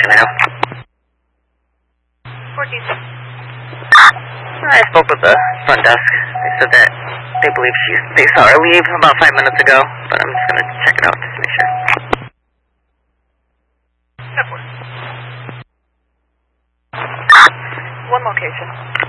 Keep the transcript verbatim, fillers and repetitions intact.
can I help? fourteen. I spoke with the front desk. They said that they believe she, they saw her leave about five minutes ago, but I'm just going to check it out just to make sure. Step one. One location.